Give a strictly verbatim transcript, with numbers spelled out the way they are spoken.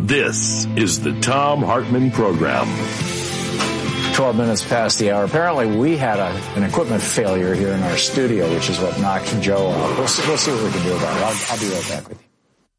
This is the Thom Hartmann Program. twelve minutes past the hour. Apparently, we had a, an equipment failure here in our studio, which is what knocked Joe out. We'll see, we'll see what we can do about it. I'll, I'll be right back with you.